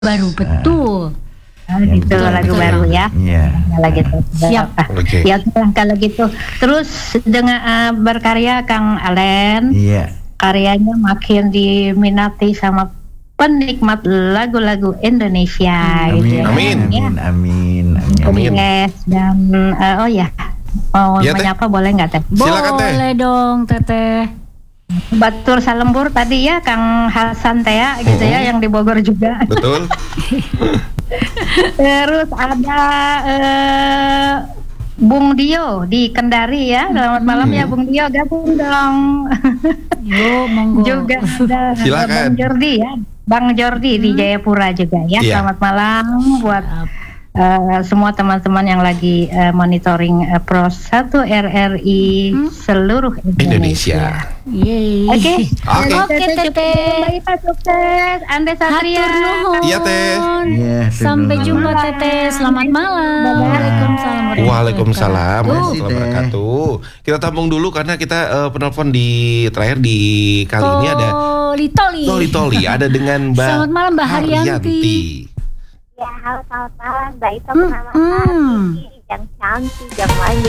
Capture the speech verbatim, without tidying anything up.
baru, betul. Oh, gitu betul, lagu betul. baru ya. Iya. Kalau gitu. Siap. Oke. Ya kalau gitu. Terus dengan uh, berkarya Kang Alen, Iya. karyanya makin diminati sama penikmat lagu-lagu Indonesia gitu ya. Amin. Amin. Amin. Amin. Amin. Yes, dan uh, oh ya, mau Ya, Teh. menyapa boleh nggak Teh? Silakan, Teh. Boleh dong, Teteh. Batur salembur tadi ya Kang Hasan Teh ya, gitu ya, yang di Bogor juga. Betul. Terus ada eh, Bung Dio di Kendari ya. Selamat malam ya Bung Dio, gabung dong. Yuk, monggo. Juga ada Silakan. Bang Jordi ya. Bang Jordi di Jayapura juga ya. Iya. Selamat malam buat eh, semua teman-teman yang lagi eh, monitoring eh, Pro satu R R I seluruh Indonesia. Indonesia. Yeay. Oke. Oke. Oke, Teteh. Baik Pak, sukses. Ande Satria. Hatur nuhun. Iya, Teh. Iya, Sampai Teh. jumpa, Teteh. Selamat malam. Bye-bye. Waalaikumsalam. Waalaikumsalam Terima kasih, warahmatullahi Teh. wabarakatuh. Kita tampung dulu karena kita eh, penelpon di terakhir di kali ini ada Toli Toli. Toli Toli ada dengan Mbak Selamat malam, Mbak Haryanti. Ya, halo selamat malam, Mbak Ito Hmm, pertama hmm. kali yang cantik, yang manis.